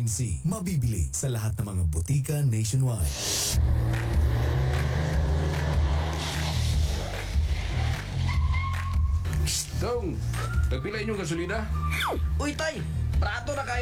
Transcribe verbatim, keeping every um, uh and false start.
Vitamin C. Mabibili sa lahat ng mga butika nationwide. Dong, nagpila inyong gasolina? Uy, tay! Prato na kayo